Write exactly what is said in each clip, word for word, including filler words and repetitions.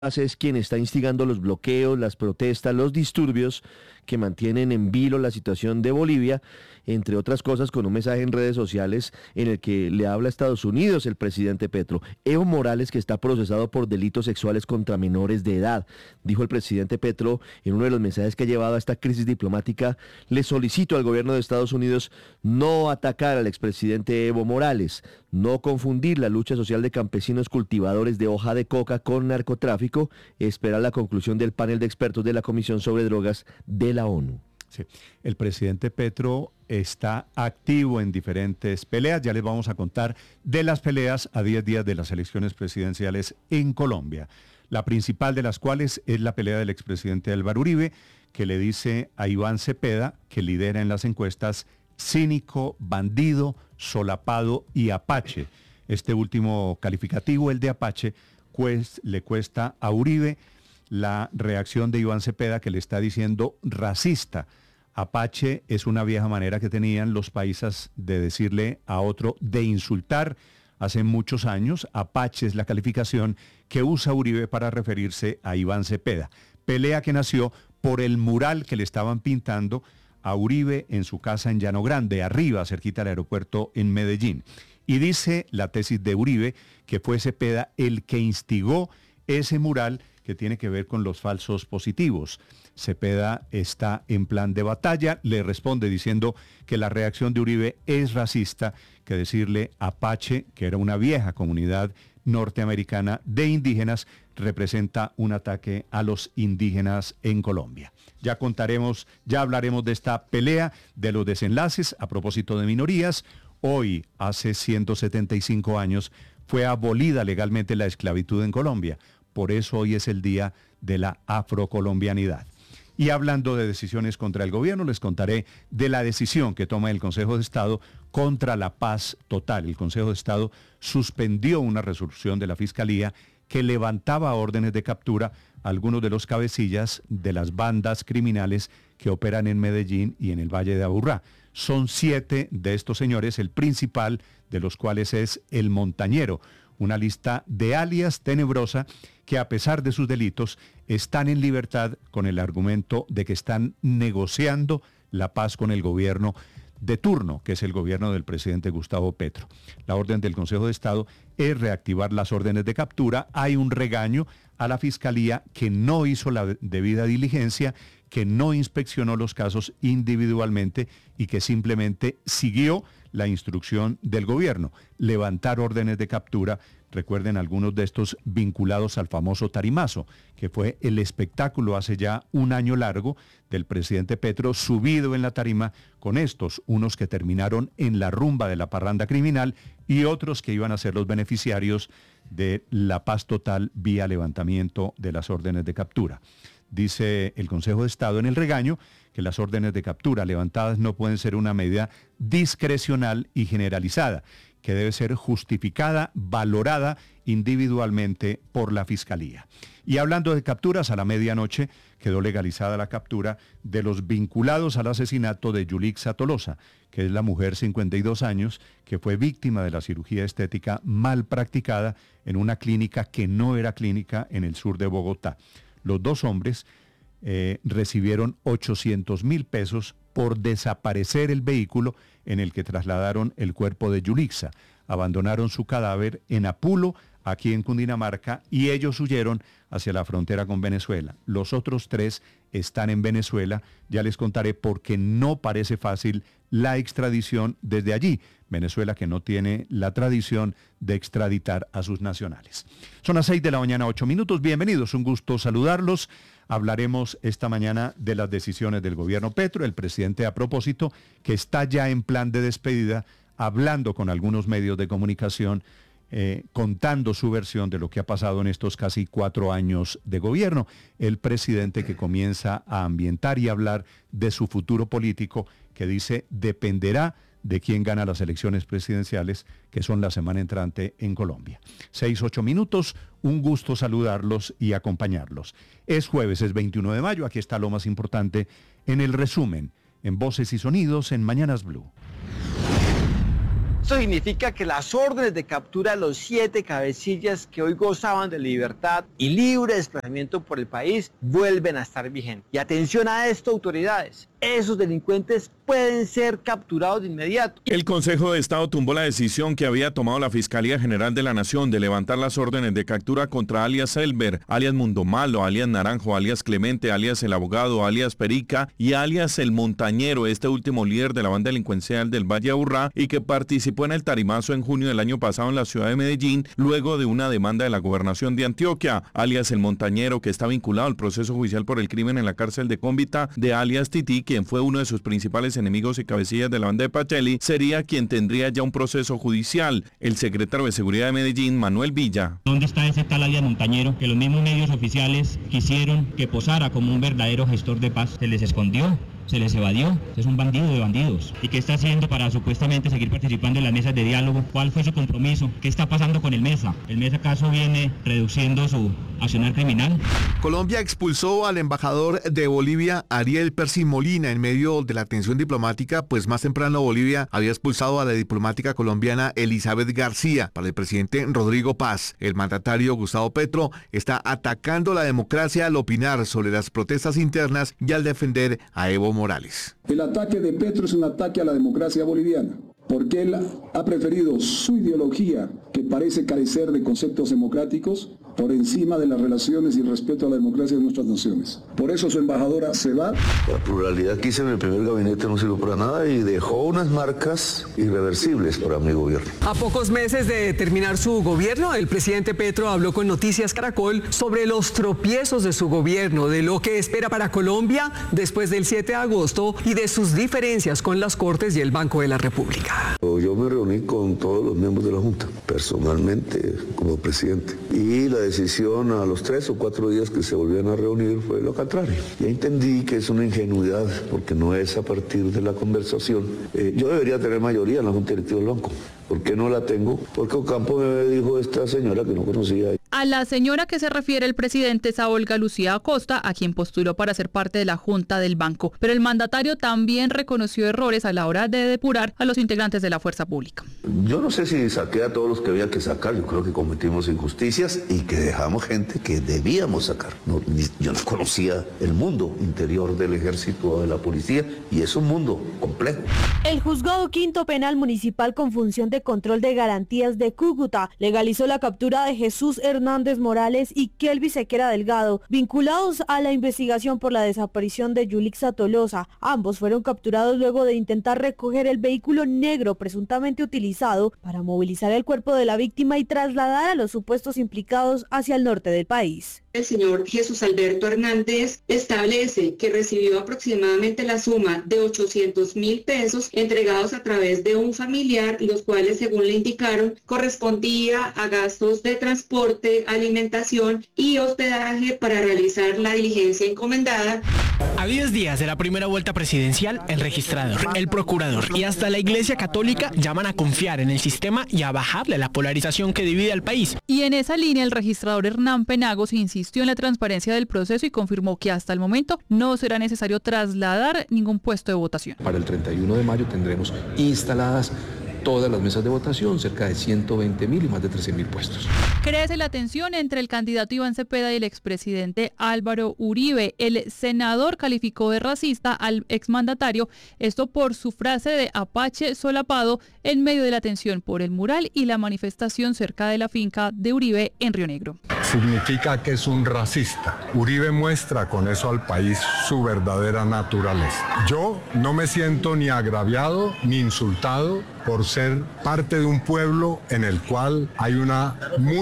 es quien está instigando los bloqueos, las protestas, los disturbios que mantienen en vilo la situación de Bolivia, entre otras cosas con un mensaje en redes sociales en el que le habla a Estados Unidos el presidente Petro. Evo Morales, que está procesado por delitos sexuales contra menores de edad, dijo el presidente Petro en uno de los mensajes que ha llevado a esta crisis diplomática: le solicito al gobierno de Estados Unidos no atacar al expresidente Evo Morales, no confundir la lucha social de campesinos cultivadores de hoja de coca con narcotráfico, esperar la conclusión del panel de expertos de la Comisión sobre Drogas de la ONU. Sí. El presidente Petro está activo en diferentes peleas. Ya les vamos a contar de las peleas a diez días de las elecciones presidenciales en Colombia. La principal de las cuales es la pelea del expresidente Álvaro Uribe, que le dice a Iván Cepeda, que lidera en las encuestas: cínico, bandido, solapado y apache. Este último calificativo, el de apache, pues, le cuesta a Uribe la reacción de Iván Cepeda, que le está diciendo racista. Apache es una vieja manera que tenían los paisas de decirle a otro, de insultar. Hace muchos años, apache es la calificación que usa Uribe para referirse a Iván Cepeda. Pelea que nació por el mural que le estaban pintando a Uribe en su casa en Llano Grande, arriba, cerquita del aeropuerto en Medellín. Y dice la tesis de Uribe que fue Cepeda el que instigó ese mural que tiene que ver con los falsos positivos. Cepeda está en plan de batalla, le responde diciendo que la reacción de Uribe es racista, que decirle apache, que era una vieja comunidad norteamericana de indígenas, representa un ataque a los indígenas en Colombia. Ya contaremos, ya hablaremos de esta pelea, de los desenlaces a propósito de minorías. Hoy, hace ciento setenta y cinco años, fue abolida legalmente la esclavitud en Colombia. Por eso hoy es el día de la afrocolombianidad. Y hablando de decisiones contra el gobierno, les contaré de la decisión que toma el Consejo de Estado contra la paz total. El Consejo de Estado suspendió una resolución de la Fiscalía que levantaba órdenes de captura a algunos de los cabecillas de las bandas criminales que operan en Medellín y en el Valle de Aburrá. Son siete de estos señores, el principal de los cuales es el Montañero, una lista de alias tenebrosa que, a pesar de sus delitos, están en libertad con el argumento de que están negociando la paz con el gobierno de turno, que es el gobierno del presidente Gustavo Petro. La orden del Consejo de Estado es reactivar las órdenes de captura. Hay un regaño a la Fiscalía, que no hizo la debida diligencia, que no inspeccionó los casos individualmente y que simplemente siguió la instrucción del gobierno: levantar órdenes de captura. Recuerden algunos de estos vinculados al famoso tarimazo, que fue el espectáculo hace ya un año largo del presidente Petro subido en la tarima con estos, unos que terminaron en la rumba de la parranda criminal y otros que iban a ser los beneficiarios de la paz total vía levantamiento de las órdenes de captura. Dice el Consejo de Estado en el regaño que las órdenes de captura levantadas no pueden ser una medida discrecional y generalizada, que debe ser justificada, valorada individualmente por la Fiscalía. Y hablando de capturas, a la medianoche quedó legalizada la captura de los vinculados al asesinato de Yulixa Tolosa, que es la mujer, cincuenta y dos años, que fue víctima de la cirugía estética mal practicada en una clínica que no era clínica en el sur de Bogotá. Los dos hombres eh, recibieron ochocientos mil pesos por desaparecer el vehículo en el que trasladaron el cuerpo de Yulixa. Abandonaron su cadáver en Apulo, aquí en Cundinamarca, y ellos huyeron hacia la frontera con Venezuela. Los otros tres están en Venezuela. Ya les contaré por qué no parece fácil la extradición desde allí. Venezuela, que no tiene la tradición de extraditar a sus nacionales. Son las seis de la mañana, ocho minutos. Bienvenidos, un gusto saludarlos. Hablaremos esta mañana de las decisiones del gobierno Petro, el presidente, a propósito, que está ya en plan de despedida, hablando con algunos medios de comunicación, eh, contando su versión de lo que ha pasado en estos casi cuatro años de gobierno. El presidente, que comienza a ambientar y hablar de su futuro político, que dice dependerá de quién gana las elecciones presidenciales, que son la semana entrante en Colombia. Seis, ocho minutos, un gusto saludarlos y acompañarlos. Es jueves, es veintiuno de mayo, aquí está lo más importante en el resumen, en Voces y Sonidos, en Mañanas Blue. Esto significa que las órdenes de captura de los siete cabecillas que hoy gozaban de libertad y libre desplazamiento por el país vuelven a estar vigentes. Y atención a esto, autoridades. Esos delincuentes pueden ser capturados de inmediato. El Consejo de Estado tumbó la decisión que había tomado la Fiscalía General de la Nación de levantar las órdenes de captura contra alias Elber, alias Mundo Malo, alias Naranjo, alias Clemente, alias El Abogado, alias Perica y alias El Montañero, este último líder de la banda delincuencial del Valle Aburrá y que participó en el tarimazo en junio del año pasado en la ciudad de Medellín, luego de una demanda de la gobernación de Antioquia. Alias El Montañero, que está vinculado al proceso judicial por el crimen en la cárcel de Cómbita de alias Tití, quien fue uno de sus principales enemigos y cabecillas de la banda de Pacheli, sería quien tendría ya un proceso judicial. El secretario de Seguridad de Medellín, Manuel Villa. ¿Dónde está ese tal alias Montañero que los mismos medios oficiales quisieron que posara como un verdadero gestor de paz? Se les escondió, se les evadió. Es un bandido de bandidos. ¿Y qué está haciendo para supuestamente seguir participando en las mesas de diálogo? ¿Cuál fue su compromiso? ¿Qué está pasando con el MESA? ¿El MESA acaso viene reduciendo su accionar criminal? Colombia expulsó al embajador de Bolivia, Ariel Percy Molina, en medio de la tensión diplomática, pues más temprano Bolivia había expulsado a la diplomática colombiana Elizabeth García. Para el presidente Rodrigo Paz, el mandatario Gustavo Petro está atacando la democracia al opinar sobre las protestas internas y al defender a Evo Morales. El ataque de Petro es un ataque a la democracia boliviana, porque él ha preferido su ideología, que parece carecer de conceptos democráticos, por encima de las relaciones y el respeto a la democracia de nuestras naciones. Por eso su embajadora se va. La pluralidad que hice en el primer gabinete no sirvió para nada y dejó unas marcas irreversibles para mi gobierno. A pocos meses de terminar su gobierno, el presidente Petro habló con Noticias Caracol sobre los tropiezos de su gobierno, de lo que espera para Colombia después del siete de agosto y de sus diferencias con las Cortes y el Banco de la República. Yo me reuní con todos los miembros de la Junta, personalmente como presidente, y la decisión a los tres o cuatro días que se volvían a reunir fue lo contrario. Ya entendí que es una ingenuidad, porque no es a partir de la conversación. Eh, yo debería tener mayoría en la Junta Directiva del Banco. ¿Por qué no la tengo? Porque Ocampo me dijo esta señora que no conocía. A la señora que se refiere el presidente es a Olga Lucía Acosta, a quien postuló para ser parte de la Junta del Banco. Pero el mandatario también reconoció errores a la hora de depurar a los integrantes de la fuerza pública. Yo no sé si saqué a todos los que había que sacar. Yo creo que cometimos injusticias y que dejamos gente que debíamos sacar. No, yo no conocía el mundo interior del ejército o de la policía y es un mundo complejo. El juzgado quinto penal municipal con función de control de garantías de Cúcuta legalizó la captura de Jesús Hernández Morales y Kelvin Sequera Delgado, vinculados a la investigación por la desaparición de Yulixa Tolosa. Ambos fueron capturados luego de intentar recoger el vehículo negro presuntamente utilizado para movilizar el cuerpo de la víctima y trasladar a los supuestos implicados hacia el norte del país. El señor Jesús Alberto Hernández establece que recibió aproximadamente la suma de ochocientos mil pesos entregados a través de un familiar, los cuales, según le indicaron, correspondía a gastos de transporte, alimentación y hospedaje para realizar la diligencia encomendada. A diez días de la primera vuelta presidencial, el registrador, el procurador y hasta la Iglesia Católica llaman a confiar en el sistema y a bajarle la polarización que divide al país. Y en esa línea, el registrador Hernán Penagos insistió en la transparencia del proceso y confirmó que hasta el momento no será necesario trasladar ningún puesto de votación. Para el treinta y uno de mayo tendremos instaladas todas las mesas de votación, cerca de ciento veinte mil y más de trece mil puestos. Crece la tensión entre el candidato Iván Cepeda y el expresidente Álvaro Uribe. El senador calificó de racista al exmandatario, esto por su frase de Apache solapado en medio de la tensión por el mural y la manifestación cerca de la finca de Uribe en Río Negro. Significa que es un racista. Uribe muestra con eso al país su verdadera naturaleza. Yo no me siento ni agraviado ni insultado por ser parte de un pueblo en el cual hay una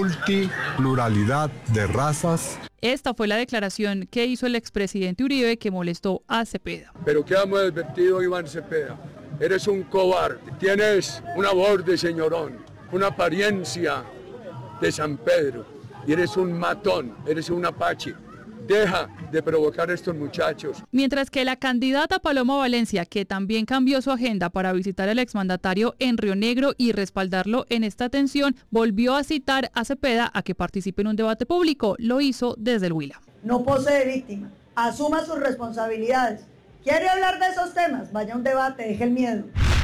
multipluralidad de razas. Esta fue la declaración que hizo el expresidente Uribe, que molestó a Cepeda. Pero quedamos advertido, Iván Cepeda. Eres un cobarde, tienes una voz de señorón, una apariencia de San Pedro, y eres un matón, eres un apache. Deja de provocar a estos muchachos. Mientras que la candidata Paloma Valencia, que también cambió su agenda para visitar al exmandatario en Río Negro y respaldarlo en esta tensión, volvió a citar a Cepeda a que participe en un debate público. Lo hizo desde el Huila. No posee víctima, asuma sus responsabilidades. ¿Quiere hablar de esos temas? Vaya a un debate, deje el miedo.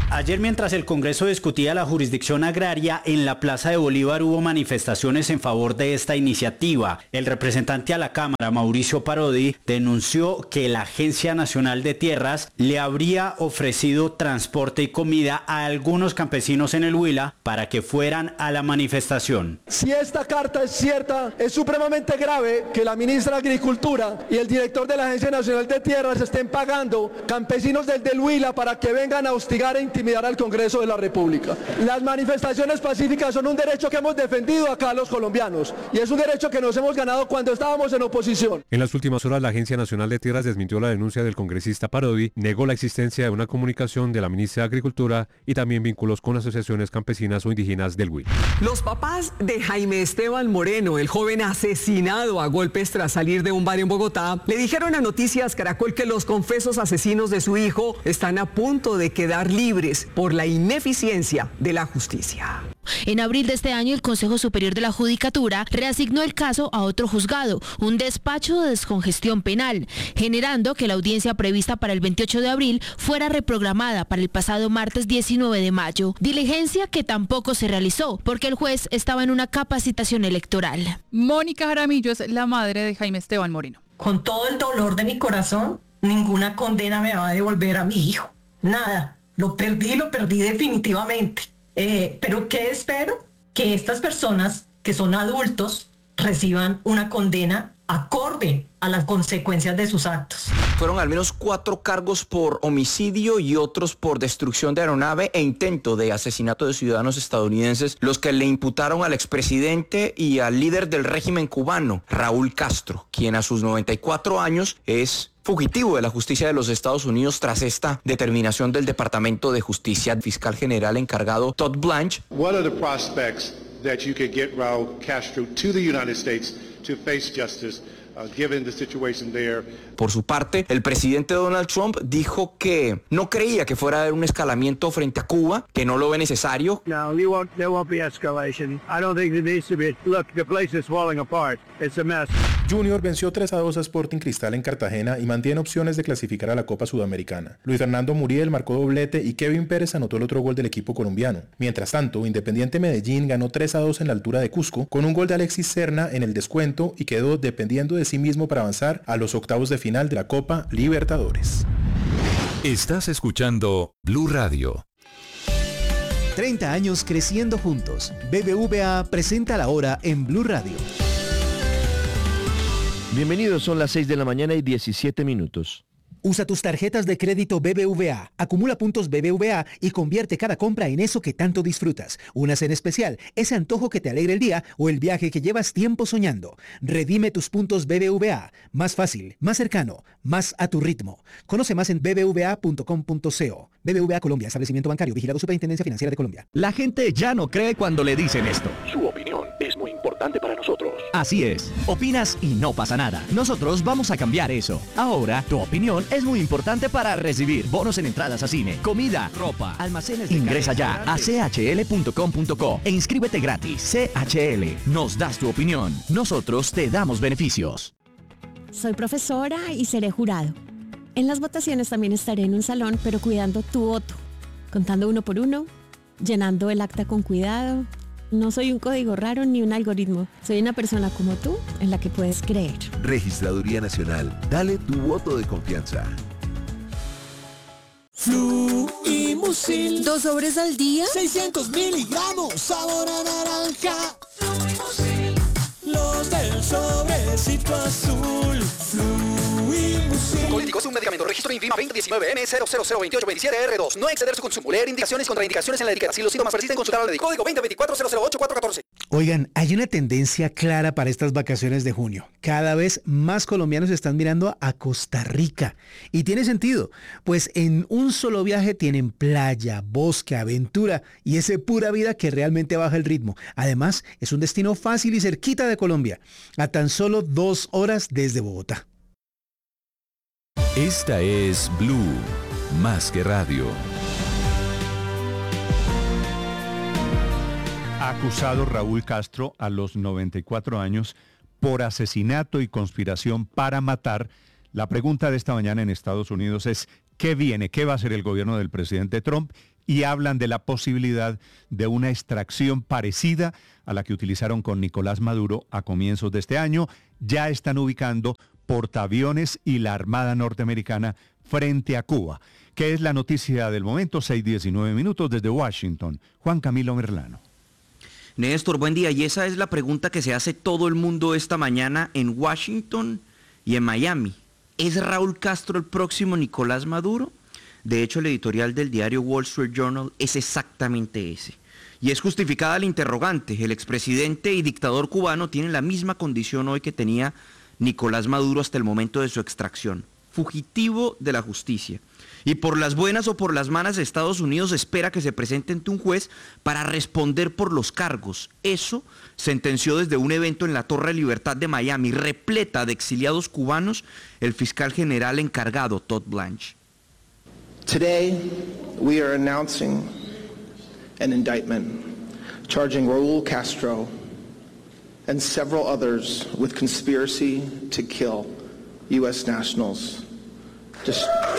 Ayer, mientras el Congreso discutía la jurisdicción agraria, en la Plaza de Bolívar hubo manifestaciones en favor de esta iniciativa. El representante a la Cámara, Mauricio Parodi, denunció que la Agencia Nacional de Tierras le habría ofrecido transporte y comida a algunos campesinos en el Huila para que fueran a la manifestación. Si esta carta es cierta, es supremamente grave que la ministra de Agricultura y el director de la Agencia Nacional de Tierras estén pagando campesinos del, del Huila para que vengan a hostigar e intimidar al Congreso de la República. Las manifestaciones pacíficas son un derecho que hemos defendido acá los colombianos y es un derecho que nos hemos ganado cuando estábamos en oposición. En las últimas horas, la Agencia Nacional de Tierras desmintió la denuncia del congresista Parodi, negó la existencia de una comunicación de la ministra de Agricultura y también vínculos con asociaciones campesinas o indígenas del Huila. Los papás de Jaime Esteban Moreno, el joven asesinado a golpes tras salir de un bar en Bogotá, le dijeron a Noticias Caracol que los confesos asesinos de su hijo están a punto de quedar libres por la ineficiencia de la justicia. En abril de este año, el Consejo Superior de la Judicatura reasignó el caso a otro juzgado, un despacho de descongestión penal, generando que la audiencia prevista para el veintiocho de abril fuera reprogramada para el pasado martes diecinueve de mayo. Diligencia que tampoco se realizó porque el juez estaba en una capacitación electoral. Mónica Jaramillo es la madre de Jaime Esteban Moreno. Con todo el dolor de mi corazón, ninguna condena me va a devolver a mi hijo. Nada. Lo perdí, lo perdí definitivamente. Eh, pero ¿qué espero? Que estas personas que son adultos reciban una condena acorde a las consecuencias de sus actos. Fueron al menos cuatro cargos por homicidio y otros por destrucción de aeronave e intento de asesinato de ciudadanos estadounidenses, los que le imputaron al expresidente y al líder del régimen cubano, Raúl Castro, quien a sus noventa y cuatro años es fugitivo de la justicia de los Estados Unidos tras esta determinación del Departamento de Justicia. Fiscal general encargado Todd Blanche. What are the prospects that you could get Raúl Castro to the United States to face justice? Uh, given the situation there. Por su parte, el presidente Donald Trump dijo que no creía que fuera a haber un escalamiento frente a Cuba, que no lo ve necesario. No, you won't, there won't be escalation. I don't think there needs to be. Look, the place is falling apart. It's a mess. Junior venció tres a dos a Sporting Cristal en Cartagena y mantiene opciones de clasificar a la Copa Sudamericana. Luis Fernando Muriel marcó doblete y Kevin Pérez anotó el otro gol del equipo colombiano. Mientras tanto, Independiente Medellín ganó tres a dos en la altura de Cusco con un gol de Alexis Serna en el descuento y quedó dependiendo de sí mismo para avanzar a los octavos de final de la Copa Libertadores. Estás escuchando Blue Radio. treinta años creciendo juntos. B B V A presenta la hora en Blue Radio. Bienvenidos, son las seis de la mañana y diecisiete minutos. Usa tus tarjetas de crédito B B V A, acumula puntos B B V A y convierte cada compra en eso que tanto disfrutas. Unas en especial, ese antojo que te alegra el día o el viaje que llevas tiempo soñando. Redime tus puntos B B V A. Más fácil, más cercano, más a tu ritmo. Conoce más en b b v a punto com punto co. B B V A Colombia, establecimiento bancario, vigilado Superintendencia Financiera de Colombia. La gente ya no cree cuando le dicen esto. Su opinión es muy importante para nosotros. Así es. Opinas y no pasa nada. Nosotros vamos a cambiar eso. Ahora, tu opinión es muy importante para recibir bonos en entradas a cine, comida, ropa, almacenes de Ingresa ya a c h l punto com punto co e inscríbete gratis. C H L, nos das tu opinión. Nosotros te damos beneficios. Soy profesora y seré jurado. En las votaciones también estaré en un salón, pero cuidando tu voto, contando uno por uno, llenando el acta con cuidado. No soy un código raro ni un algoritmo. Soy una persona como tú, en la que puedes creer. Registraduría Nacional. Dale tu voto de confianza. Fluimusil. Dos sobres al día. seiscientos miligramos. Sabor a naranja. Fluimusil. Los del sobrecito azul. Fluimusil. Políticos, un medicamento. Registro INVIMA veinte diecinueve N cero cero cero veintiocho veintisiete R dos. No exceder su consumo. Leer indicaciones, contraindicaciones en la etiqueta. Si los síntomas persisten, consultar al médico. Código veinte veinticuatro cero cero ocho cuatro catorce. Oigan, hay una tendencia clara para estas vacaciones de junio. Cada vez más colombianos están mirando a Costa Rica. Y tiene sentido, pues en un solo viaje tienen playa, bosque, aventura y ese pura vida que realmente baja el ritmo. Además, es un destino fácil y cerquita de Colombia, a tan solo dos horas desde Bogotá. Esta es Blue, más que radio. Acusado Raúl Castro a los noventa y cuatro años por asesinato y conspiración para matar. La pregunta de esta mañana en Estados Unidos es, ¿qué viene? ¿Qué va a hacer el gobierno del presidente Trump? y hablan de la posibilidad de una extracción parecida a la que utilizaron con Nicolás Maduro a comienzos de este año. Ya están ubicando portaaviones y la Armada norteamericana frente a Cuba. ¿Qué es la noticia del momento? seis diecinueve minutos desde Washington. Juan Camilo Merlano. Néstor, buen día. Y esa es la pregunta que se hace todo el mundo esta mañana en Washington y en Miami. ¿Es Raúl Castro el próximo Nicolás Maduro? De hecho, el editorial del diario Wall Street Journal es exactamente ese. Y es justificada la interrogante. El expresidente y dictador cubano tiene la misma condición hoy que tenía Nicolás Maduro hasta el momento de su extracción. Fugitivo de la justicia. Y por las buenas o por las malas, Estados Unidos espera que se presente ante un juez para responder por los cargos. Eso sentenció desde un evento en la Torre de Libertad de Miami, repleta de exiliados cubanos, el fiscal general encargado, Todd Blanche. Today, we are announcing an indictment charging Raúl Castro and several others with conspiracy to kill U S nationals. Just